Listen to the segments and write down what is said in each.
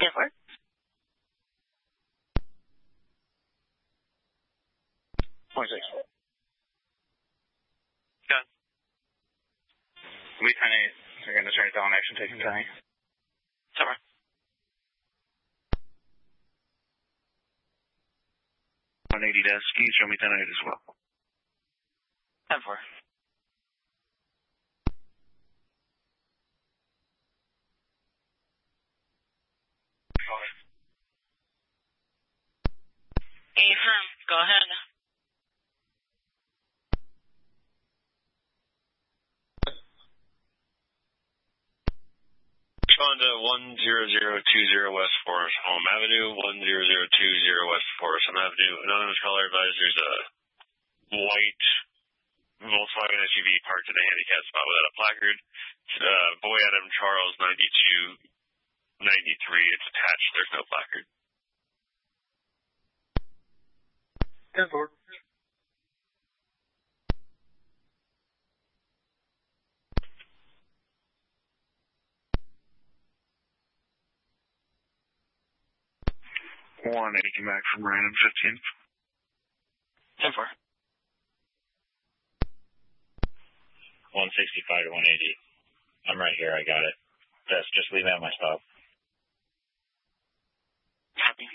10-4. 26. Done. We 10-8. Again, this right down action taking 10-8. 10-4. Ski, show me 10-8 as well. 10-4. Affirm. Go ahead. Respond to 10020 West Forest Home Avenue, 10020 West Forest Home Avenue. Anonymous caller advisors a white Volkswagen SUV parked in a handicapped spot without a placard. Boy Adam Charles 9293. It's attached. There's no placard. 10-4. One 80 back from random 15. 10-4. 165 to 180. I'm right here. I got it. Just leave me at my stop. Copy.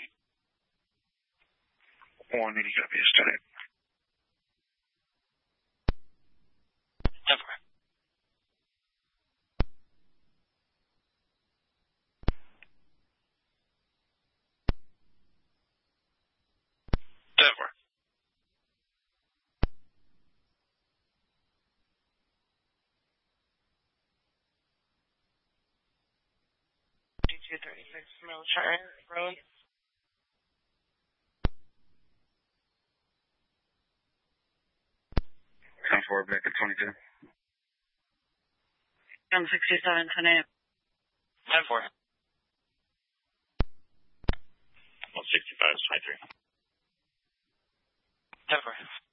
180 copy is 10-8. 10-4. 10-4. Military Road. Come forward back at 22. 167, 10-8. 10-4. 165 is 23. 10-4.